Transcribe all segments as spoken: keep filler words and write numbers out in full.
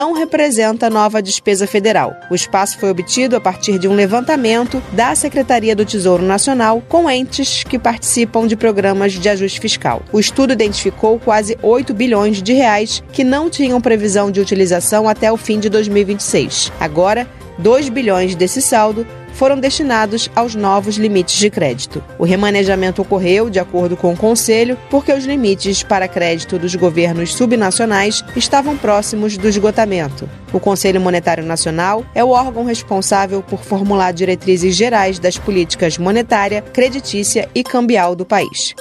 não representa nova despesa federal. O espaço foi obtido a partir de um levantamento da Secretaria do Tesouro Nacional com entes que participam de programas de ajuste fiscal. O estudo identificou quase oito bilhões de reais que não tinham previsão de utilização até o fim de dois mil e vinte e seis. Agora, dois bilhões desse saldo foram destinados aos novos limites de crédito. O remanejamento ocorreu, de acordo com o Conselho, porque os limites para crédito dos governos subnacionais estavam próximos do esgotamento. O Conselho Monetário Nacional é o órgão responsável por formular diretrizes gerais das políticas monetária, creditícia e cambial do país.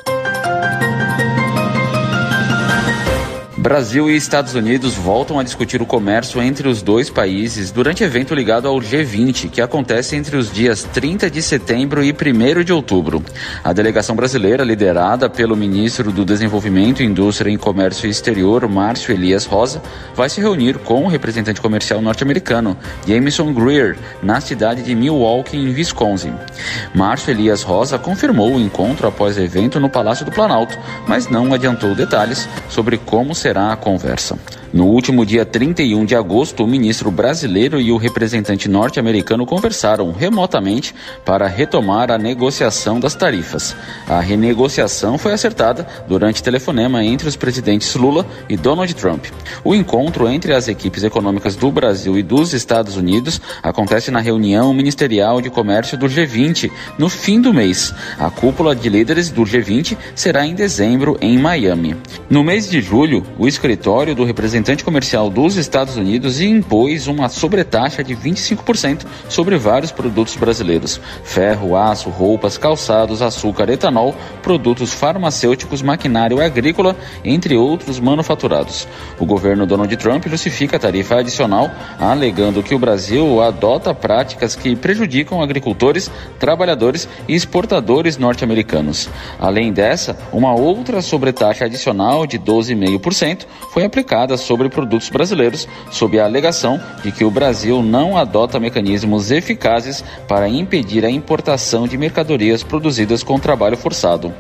Brasil e Estados Unidos voltam a discutir o comércio entre os dois países durante evento ligado ao G vinte, que acontece entre os dias trinta de setembro e primeiro de outubro. A delegação brasileira, liderada pelo ministro do Desenvolvimento, Indústria e Comércio Exterior, Márcio Elias Rosa, vai se reunir com o representante comercial norte-americano, Jameson Greer, na cidade de Milwaukee, em Wisconsin. Márcio Elias Rosa confirmou o encontro após o evento no Palácio do Planalto, mas não adiantou detalhes sobre como será será a conversa. No último dia trinta e um de agosto, o ministro brasileiro e o representante norte-americano conversaram remotamente para retomar a negociação das tarifas. A renegociação foi acertada durante telefonema entre os presidentes Lula e Donald Trump. O encontro entre as equipes econômicas do Brasil e dos Estados Unidos acontece na reunião ministerial de comércio do G vinte no fim do mês. A cúpula de líderes do G vinte será em dezembro em Miami. No mês de julho, o escritório do representante comercial dos Estados Unidos impôs uma sobretaxa de vinte e cinco por cento sobre vários produtos brasileiros: ferro, aço, roupas, calçados, açúcar, etanol, produtos farmacêuticos, maquinário agrícola, entre outros manufaturados. O governo Donald Trump justifica a tarifa adicional, alegando que o Brasil adota práticas que prejudicam agricultores, trabalhadores e exportadores norte-americanos. Além dessa, uma outra sobretaxa adicional de doze vírgula cinco por cento foi aplicada sobre produtos brasileiros, sob a alegação de que o Brasil não adota mecanismos eficazes para impedir a importação de mercadorias produzidas com trabalho forçado.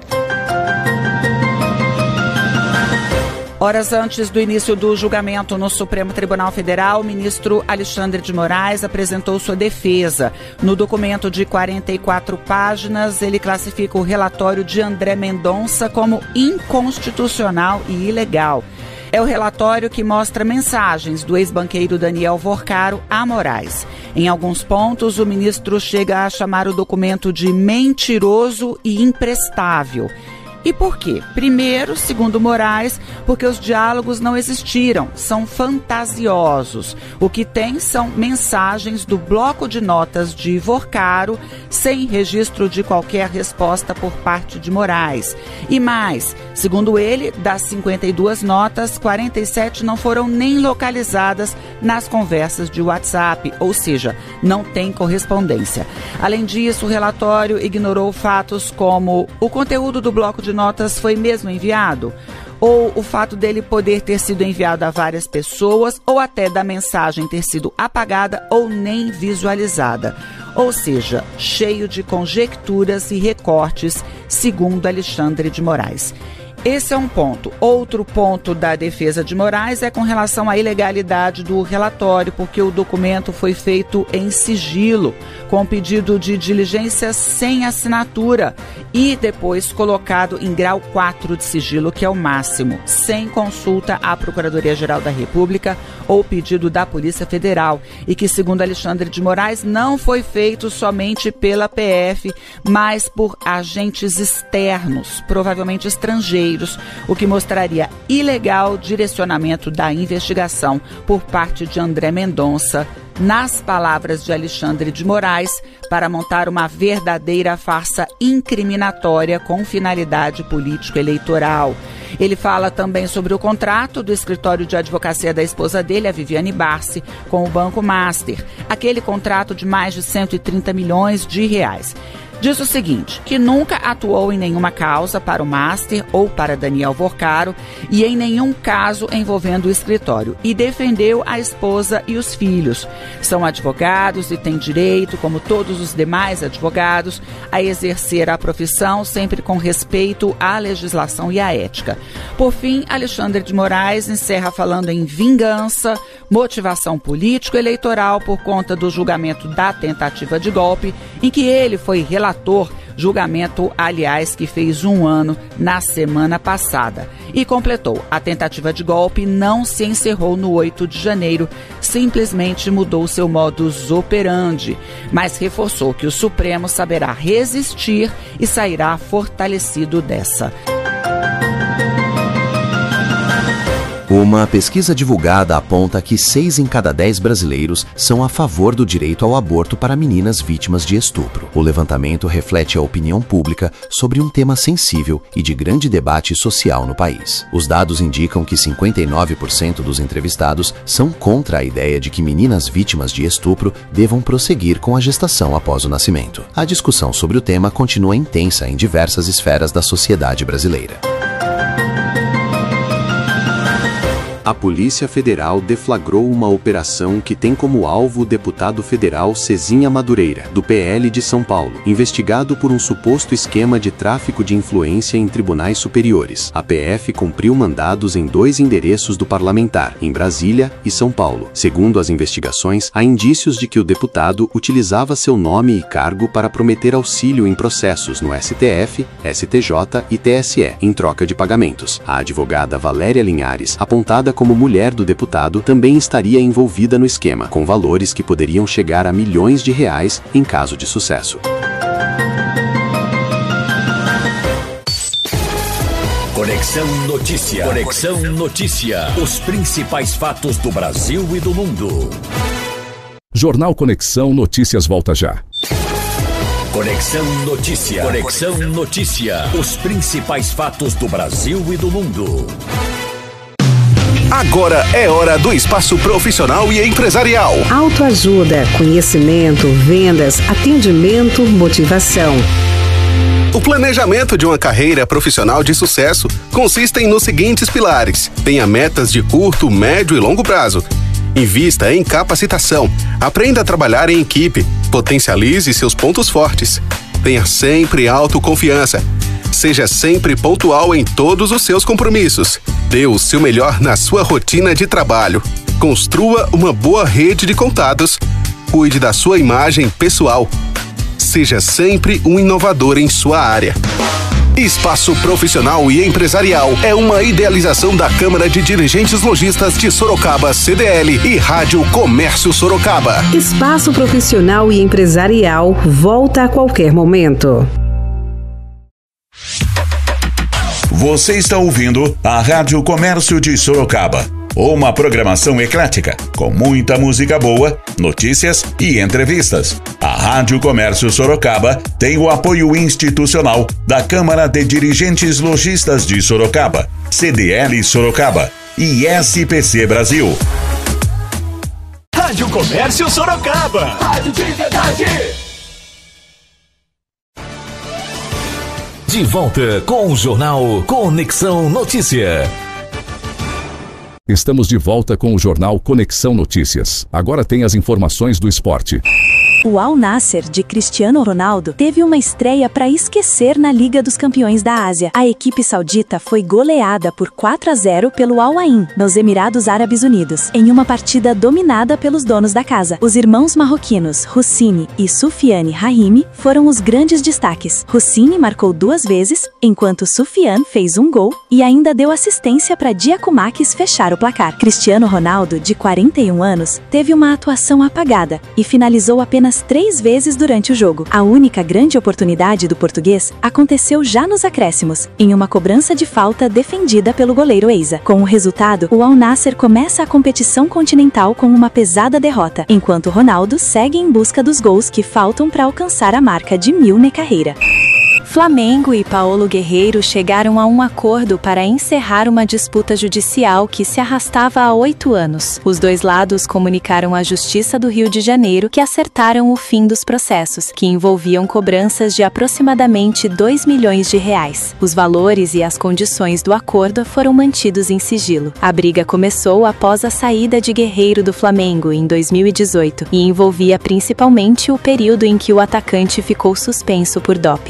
Horas antes do início do julgamento no Supremo Tribunal Federal, o ministro Alexandre de Moraes apresentou sua defesa. No documento de quarenta e quatro páginas, ele classifica o relatório de André Mendonça como inconstitucional e ilegal. É o relatório que mostra mensagens do ex-banqueiro Daniel Vorcaro a Moraes. Em alguns pontos, o ministro chega a chamar o documento de mentiroso e imprestável. E por quê? Primeiro, segundo Moraes, porque os diálogos não existiram, são fantasiosos. O que tem são mensagens do bloco de notas de Vorcaro, sem registro de qualquer resposta por parte de Moraes. E mais, segundo ele, das cinquenta e duas notas, quarenta e sete não foram nem localizadas nas conversas de WhatsApp, ou seja, não tem correspondência. Além disso, o relatório ignorou fatos como o conteúdo do bloco de notas foi mesmo enviado, ou o fato dele poder ter sido enviado a várias pessoas, ou até da mensagem ter sido apagada ou nem visualizada. Ou seja, cheio de conjecturas e recortes, segundo Alexandre de Moraes. Esse é um ponto. Outro ponto da defesa de Moraes é com relação à ilegalidade do relatório, porque o documento foi feito em sigilo, com pedido de diligência sem assinatura e depois colocado em grau quatro de sigilo, que é o máximo, sem consulta à Procuradoria-Geral da República ou pedido da Polícia Federal, e que, segundo Alexandre de Moraes, não foi feito somente pela P F, mas por agentes externos, provavelmente estrangeiros, o que mostraria ilegal direcionamento da investigação por parte de André Mendonça, nas palavras de Alexandre de Moraes, para montar uma verdadeira farsa incriminatória com finalidade político-eleitoral. Ele fala também sobre o contrato do escritório de advocacia da esposa dele, a Viviane Barsi, com o Banco Master, aquele contrato de mais de cento e trinta milhões de reais. Diz o seguinte, que nunca atuou em nenhuma causa para o Master ou para Daniel Vorcaro e em nenhum caso envolvendo o escritório, e defendeu a esposa e os filhos. São advogados e têm direito, como todos os demais advogados, a exercer a profissão sempre com respeito à legislação e à ética. Por fim, Alexandre de Moraes encerra falando em vingança, motivação político-eleitoral por conta do julgamento da tentativa de golpe, em que ele foi relator, julgamento, aliás, que fez um ano na semana passada. E completou: a tentativa de golpe não se encerrou no oito de janeiro, simplesmente mudou seu modus operandi, mas reforçou que o Supremo saberá resistir e sairá fortalecido dessa. Uma pesquisa divulgada aponta que seis em cada dez brasileiros são a favor do direito ao aborto para meninas vítimas de estupro. O levantamento reflete a opinião pública sobre um tema sensível e de grande debate social no país. Os dados indicam que cinquenta e nove por cento dos entrevistados são contra a ideia de que meninas vítimas de estupro devam prosseguir com a gestação após o nascimento. A discussão sobre o tema continua intensa em diversas esferas da sociedade brasileira. A Polícia Federal deflagrou uma operação que tem como alvo o deputado federal Cezinha Madureira, do P L de São Paulo, investigado por um suposto esquema de tráfico de influência em tribunais superiores. A P F cumpriu mandados em dois endereços do parlamentar, em Brasília e São Paulo. Segundo as investigações, há indícios de que o deputado utilizava seu nome e cargo para prometer auxílio em processos no S T F, S T J e T S E, em troca de pagamentos. A advogada Valéria Linhares, apontada como mulher do deputado, também estaria envolvida no esquema, com valores que poderiam chegar a milhões de reais em caso de sucesso. Conexão Notícia. Conexão Notícia. Os principais fatos do Brasil e do mundo. Jornal Conexão Notícias volta já. Conexão Notícia. Conexão Notícia. Os principais fatos do Brasil e do mundo. Agora é hora do espaço profissional e empresarial. Autoajuda, conhecimento, vendas, atendimento, motivação. O planejamento de uma carreira profissional de sucesso consiste nos seguintes pilares: tenha metas de curto, médio e longo prazo. Invista em capacitação. Aprenda a trabalhar em equipe. Potencialize seus pontos fortes. Tenha sempre autoconfiança. Seja sempre pontual em todos os seus compromissos. Dê o seu melhor na sua rotina de trabalho. Construa uma boa rede de contatos. Cuide da sua imagem pessoal. Seja sempre um inovador em sua área. Espaço Profissional e Empresarial é uma idealização da Câmara de Dirigentes Lojistas de Sorocaba, C D L, e Rádio Comércio Sorocaba. Espaço Profissional e Empresarial volta a qualquer momento. Você está ouvindo a Rádio Comércio de Sorocaba, uma programação eclética, com muita música boa, notícias e entrevistas. A Rádio Comércio Sorocaba tem o apoio institucional da Câmara de Dirigentes Lojistas de Sorocaba, C D L Sorocaba e S P C Brasil. Rádio Comércio Sorocaba. Rádio de verdade. De volta com o jornal Conexão Notícia. Estamos de volta com o jornal Conexão Notícias. Agora tem as informações do esporte. O Al Nassr de Cristiano Ronaldo teve uma estreia para esquecer na Liga dos Campeões da Ásia. A equipe saudita foi goleada por quatro a zero pelo Al Ain, nos Emirados Árabes Unidos, em uma partida dominada pelos donos da casa. Os irmãos marroquinos Houssini e Soufiane Rahimi foram os grandes destaques. Houssini marcou duas vezes, enquanto Soufiane fez um gol e ainda deu assistência para Giacomakis fechar o placar. Cristiano Ronaldo, de quarenta e um anos, teve uma atuação apagada e finalizou apenas três vezes durante o jogo. A única grande oportunidade do português aconteceu já nos acréscimos, em uma cobrança de falta defendida pelo goleiro Eiza. Com o resultado, o Al Nassr começa a competição continental com uma pesada derrota, enquanto Ronaldo segue em busca dos gols que faltam para alcançar a marca de mil na carreira. Flamengo e Paulo Guerreiro chegaram a um acordo para encerrar uma disputa judicial que se arrastava há oito anos. Os dois lados comunicaram à Justiça do Rio de Janeiro que acertaram o fim dos processos, que envolviam cobranças de aproximadamente dois milhões de reais. Os valores e as condições do acordo foram mantidos em sigilo. A briga começou após a saída de Guerreiro do Flamengo em dois mil e dezoito e envolvia principalmente o período em que o atacante ficou suspenso por doping. Em uma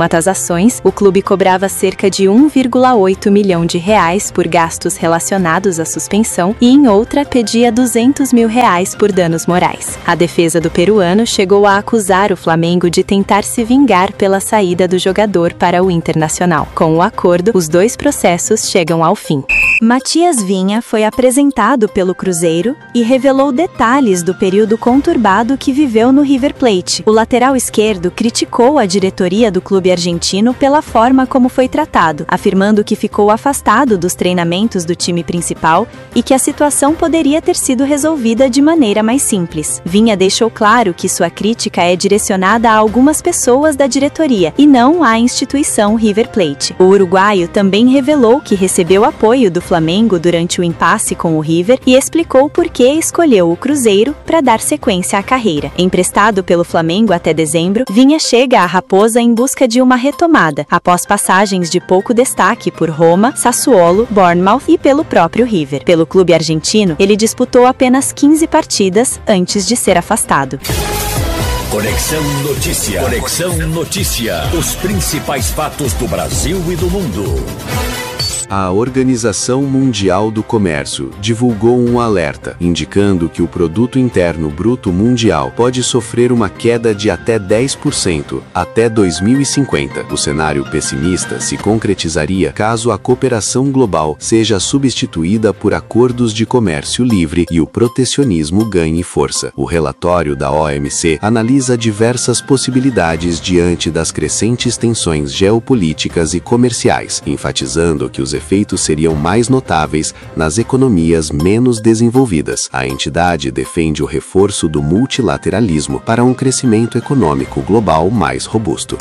uma das ações, o clube cobrava cerca de um vírgula oito milhão de reais por gastos relacionados à suspensão e em outra pedia duzentos mil reais por danos morais. A defesa do peruano chegou a acusar o Flamengo de tentar se vingar pela saída do jogador para o Internacional. Com o acordo, os dois processos chegam ao fim. Matias Vinha foi apresentado pelo Cruzeiro e revelou detalhes do período conturbado que viveu no River Plate. O lateral esquerdo criticou a diretoria do clube argentino pela forma como foi tratado, afirmando que ficou afastado dos treinamentos do time principal e que a situação poderia ter sido resolvida de maneira mais simples. Vinha deixou claro que sua crítica é direcionada a algumas pessoas da diretoria e não à instituição River Plate. O uruguaio também revelou que recebeu apoio do Flamengo durante o impasse com o River e explicou por que escolheu o Cruzeiro para dar sequência à carreira. Emprestado pelo Flamengo até dezembro, Vinha chega à Raposa em busca de uma retomada, após passagens de pouco destaque por Roma, Sassuolo, Bournemouth e pelo próprio River. Pelo clube argentino, ele disputou apenas quinze partidas antes de ser afastado. Conexão Notícia. Conexão Notícia. Os principais fatos do Brasil e do mundo. A Organização Mundial do Comércio divulgou um alerta, indicando que o Produto Interno Bruto Mundial pode sofrer uma queda de até dez por cento até dois mil e cinquenta. O cenário pessimista se concretizaria caso a cooperação global seja substituída por acordos de comércio livre e o protecionismo ganhe força. O relatório da O M C analisa diversas possibilidades diante das crescentes tensões geopolíticas e comerciais, enfatizando que os efeitos seriam mais notáveis nas economias menos desenvolvidas. A entidade defende o reforço do multilateralismo para um crescimento econômico global mais robusto.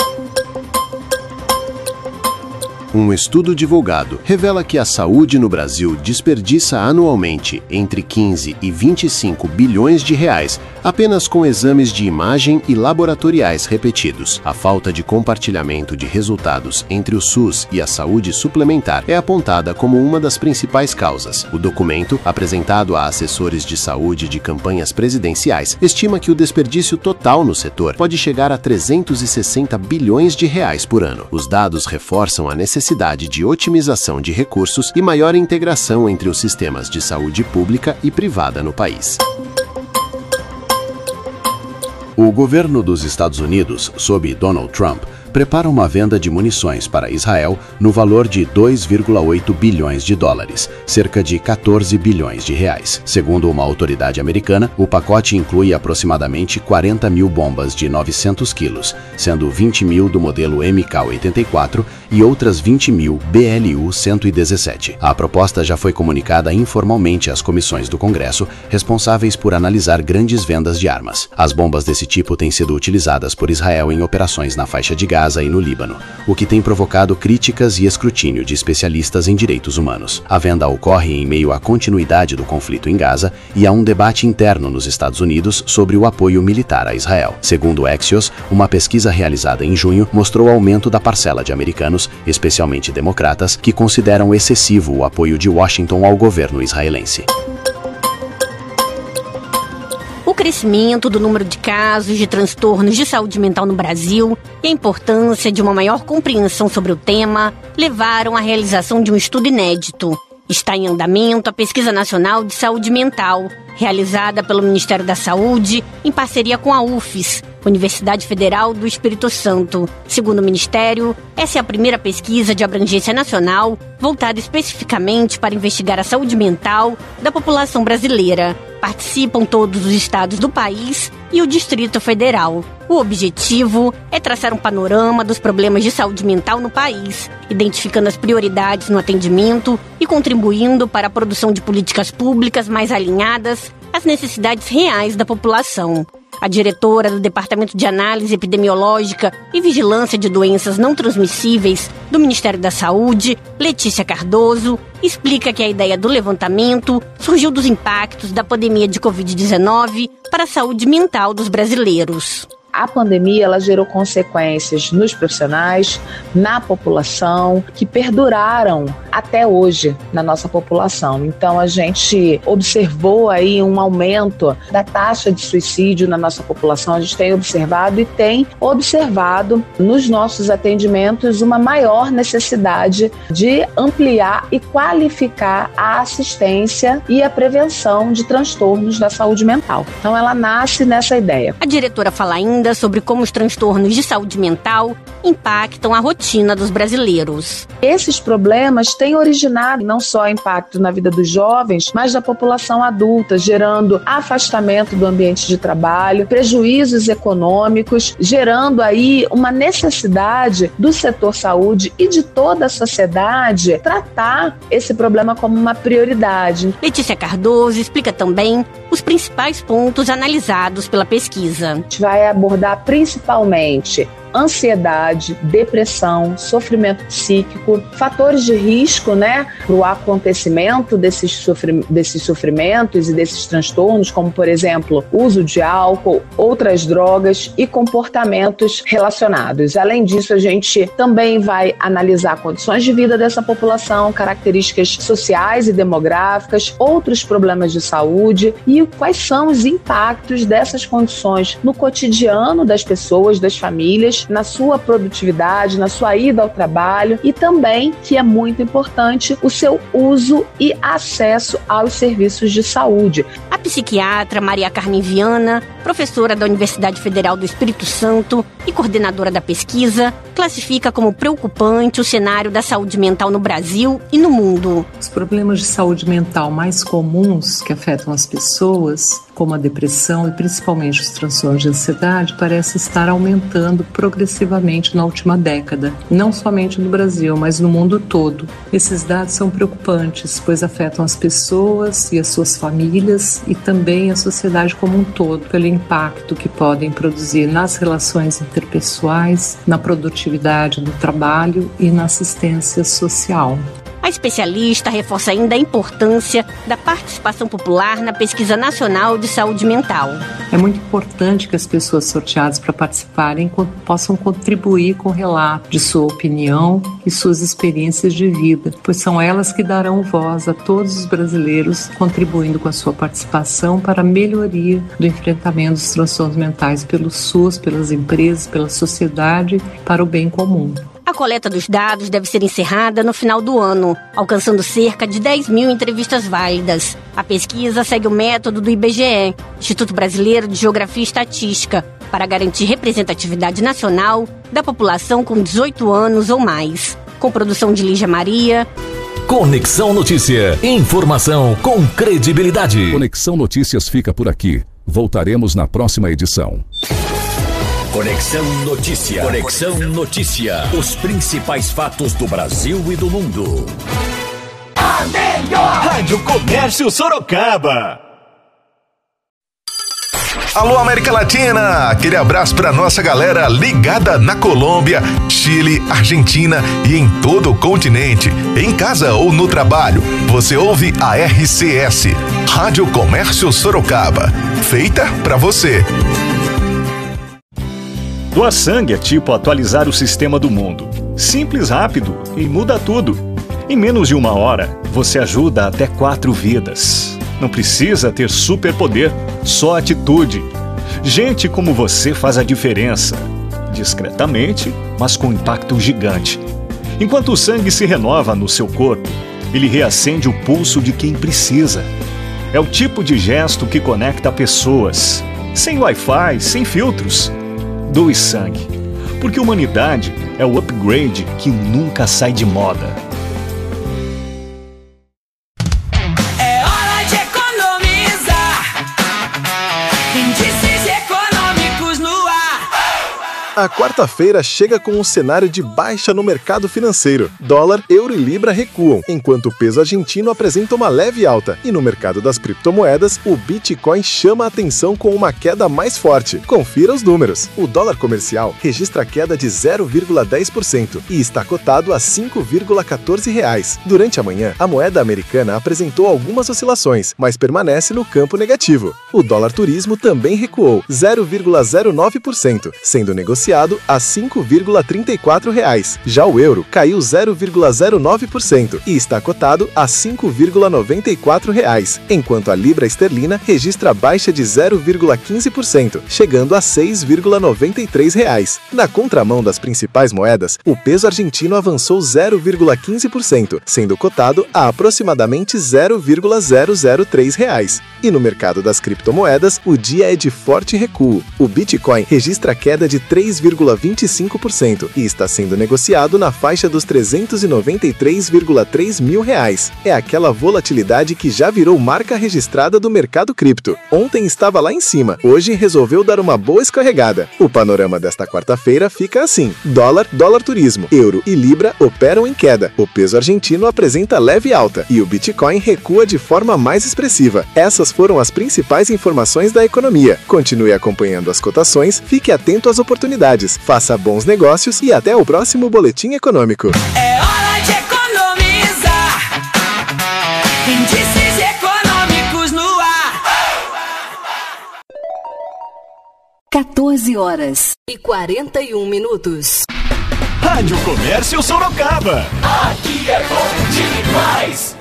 Um estudo divulgado revela que a saúde no Brasil desperdiça anualmente entre quinze e vinte e cinco bilhões de reais apenas com exames de imagem e laboratoriais repetidos. A falta de compartilhamento de resultados entre o SUS e a saúde suplementar é apontada como uma das principais causas. O documento, apresentado a assessores de saúde de campanhas presidenciais, estima que o desperdício total no setor pode chegar a trezentos e sessenta bilhões de reais por ano. Os dados reforçam a necessidade de otimização de recursos e maior integração entre os sistemas de saúde pública e privada no país. O governo dos Estados Unidos, sob Donald Trump, prepara uma venda de munições para Israel no valor de dois vírgula oito bilhões de dólares, cerca de quatorze bilhões de reais. Segundo uma autoridade americana, o pacote inclui aproximadamente quarenta mil bombas de novecentos quilos, sendo vinte mil do modelo M K oitenta e quatro e outras vinte mil B L U cento e dezessete. A proposta já foi comunicada informalmente às comissões do Congresso, responsáveis por analisar grandes vendas de armas. As bombas desse tipo têm sido utilizadas por Israel em operações na faixa de Gaza e no Líbano, o que tem provocado críticas e escrutínio de especialistas em direitos humanos. A venda ocorre em meio à continuidade do conflito em Gaza e a um debate interno nos Estados Unidos sobre o apoio militar a Israel. Segundo o Axios, uma pesquisa realizada em junho mostrou aumento da parcela de americanos, especialmente democratas, que consideram excessivo o apoio de Washington ao governo israelense. O crescimento do número de casos de transtornos de saúde mental no Brasil e a importância de uma maior compreensão sobre o tema levaram à realização de um estudo inédito. Está em andamento a Pesquisa Nacional de Saúde Mental, realizada pelo Ministério da Saúde em parceria com a U F S, Universidade Federal do Espírito Santo. Segundo o Ministério, essa é a primeira pesquisa de abrangência nacional voltada especificamente para investigar a saúde mental da população brasileira. Participam todos os estados do país e o Distrito Federal. O objetivo é traçar um panorama dos problemas de saúde mental no país, identificando as prioridades no atendimento e contribuindo para a produção de políticas públicas mais alinhadas às necessidades reais da população. A diretora do Departamento de Análise Epidemiológica e Vigilância de Doenças Não Transmissíveis do Ministério da Saúde, Letícia Cardoso, explica que a ideia do levantamento surgiu dos impactos da pandemia de covid dezenove para a saúde mental dos brasileiros. A pandemia ela gerou consequências nos profissionais, na população, que perduraram até hoje na nossa população. Então a gente observou aí um aumento da taxa de suicídio na nossa população. A gente tem observado e tem observado nos nossos atendimentos uma maior necessidade de ampliar e qualificar a assistência e a prevenção de transtornos da saúde mental. Então ela nasce nessa ideia. A diretora fala ainda sobre como os transtornos de saúde mental impactam a rotina dos brasileiros. Esses problemas têm originado não só impacto na vida dos jovens, mas da população adulta, gerando afastamento do ambiente de trabalho, prejuízos econômicos, gerando aí uma necessidade do setor saúde e de toda a sociedade tratar esse problema como uma prioridade. Letícia Cardoso explica também os principais pontos analisados pela pesquisa. A gente vai abordar principalmente ansiedade, depressão, sofrimento psíquico, fatores de risco, né, para o acontecimento desses, sofri- desses sofrimentos e desses transtornos, como, por exemplo, uso de álcool, outras drogas e comportamentos relacionados. Além disso, a gente também vai analisar condições de vida dessa população, características sociais e demográficas, outros problemas de saúde e quais são os impactos dessas condições no cotidiano das pessoas, das famílias, na sua produtividade, na sua ida ao trabalho e também, que é muito importante, o seu uso e acesso aos serviços de saúde. A psiquiatra Maria Carmen Viana, professora da Universidade Federal do Espírito Santo e coordenadora da pesquisa, classifica como preocupante o cenário da saúde mental no Brasil e no mundo. Os problemas de saúde mental mais comuns que afetam as pessoas, como a depressão e principalmente os transtornos de ansiedade, parecem estar aumentando progressivamente na última década, não somente no Brasil, mas no mundo todo. Esses dados são preocupantes, pois afetam as pessoas e as suas famílias e também a sociedade como um todo, pelo impacto que podem produzir nas relações interpessoais, na produtividade do trabalho e na assistência social. A especialista reforça ainda a importância da participação popular na Pesquisa Nacional de Saúde Mental. É muito importante que as pessoas sorteadas para participarem possam contribuir com o relato de sua opinião e suas experiências de vida, pois são elas que darão voz a todos os brasileiros, contribuindo com a sua participação para a melhoria do enfrentamento dos transtornos mentais pelo SUS, pelas empresas, pela sociedade, para o bem comum. A coleta dos dados deve ser encerrada no final do ano, alcançando cerca de dez mil entrevistas válidas. A pesquisa segue o método do I B G E, Instituto Brasileiro de Geografia e Estatística, para garantir representatividade nacional da população com dezoito anos ou mais. Com produção de Lígia Maria. Conexão Notícia. Informação com credibilidade. Conexão Notícias fica por aqui. Voltaremos na próxima edição. Conexão Notícia. Conexão Notícia. Os principais fatos do Brasil e do mundo. A melhor Rádio Comércio Sorocaba. Alô, América Latina! Aquele abraço para nossa galera ligada na Colômbia, Chile, Argentina e em todo o continente. Em casa ou no trabalho, você ouve a R C S, Rádio Comércio Sorocaba. Feita para você. Doar sangue é tipo atualizar o sistema do mundo. Simples, rápido e muda tudo. Em menos de uma hora, você ajuda até quatro vidas. Não precisa ter superpoder, só atitude. Gente como você faz a diferença. Discretamente, mas com impacto gigante. Enquanto o sangue se renova no seu corpo, ele reacende o pulso de quem precisa. É o tipo de gesto que conecta pessoas. Sem Wi-Fi, sem filtros. Doe sangue, porque humanidade é o upgrade que nunca sai de moda. É hora de economizar. Índices econômicos no ar. A quarta-feira chega com um cenário de baixa no mercado financeiro. Dólar, euro e libra recuam, enquanto o peso argentino apresenta uma leve alta. E no mercado das criptomoedas, o Bitcoin chama a atenção com uma queda mais forte. Confira os números. O dólar comercial registra queda de zero vírgula dez por cento e está cotado a cinco vírgula quatorze reais. Durante a manhã, a moeda americana apresentou algumas oscilações, mas permanece no campo negativo. O dólar turismo também recuou zero vírgula zero nove por cento, sendo negociado a cinco vírgula trinta e quatro reais. Já o euro caiu zero vírgula zero nove por cento e está cotado a cinco vírgula noventa e quatro reais, enquanto a libra esterlina registra baixa de zero vírgula quinze por cento, chegando a seis vírgula noventa e três reais. Na contramão das principais moedas, o peso argentino avançou zero vírgula quinze por cento, sendo cotado a aproximadamente zero vírgula zero zero três reais. E no mercado das criptomoedas, o dia é de forte recuo. O Bitcoin registra queda de três vírgula vinte e cinco por cento e está sendo negociado na faixa dos trezentos e noventa e três vírgula três mil reais. É aquela volatilidade que já virou marca registrada do mercado cripto. Ontem estava lá em cima, hoje resolveu dar uma boa escorregada. O panorama desta quarta-feira fica assim: dólar, dólar turismo, euro e libra operam em queda. O peso argentino apresenta leve alta e o Bitcoin recua de forma mais expressiva. Essas foram as principais informações da economia. Continue acompanhando as cotações, fique atento às oportunidades. Faça bons negócios e até o próximo Boletim Econômico. É hora de economizar. Índices econômicos no ar. quatorze horas e quarenta e um minutos. Rádio Comércio Sorocaba. Aqui é bom demais.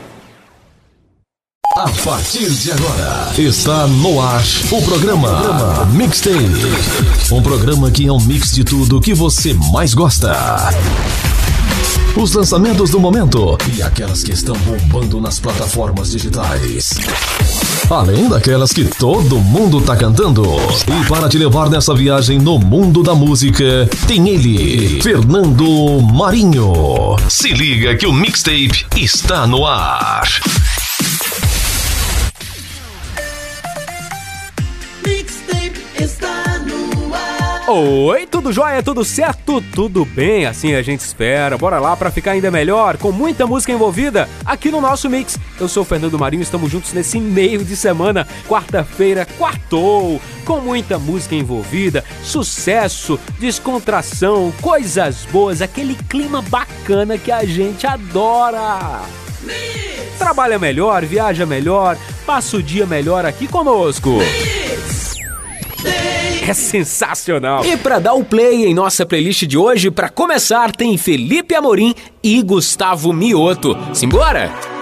A partir de agora, está no ar o programa, programa Mixtape. Um programa que é um mix de tudo que você mais gosta. Os lançamentos do momento e aquelas que estão bombando nas plataformas digitais. Além daquelas que todo mundo tá cantando. E para te levar nessa viagem no mundo da música, tem ele, Fernando Marinho. Se liga que o Mixtape está no ar. Mixtape está no ar. Oi, tudo jóia, tudo certo, tudo bem, assim a gente espera. Bora lá pra ficar ainda melhor, com muita música envolvida aqui no nosso Mix. Eu sou o Fernando Marinho, estamos juntos nesse meio de semana, quarta-feira, quartou, com muita música envolvida, sucesso, descontração, coisas boas, aquele clima bacana que a gente adora. Mix. Trabalha melhor, viaja melhor, passa o dia melhor aqui conosco. Mix. É sensacional! E para dar o play em nossa playlist de hoje, para começar, tem Felipe Amorim e Gustavo Mioto. Simbora?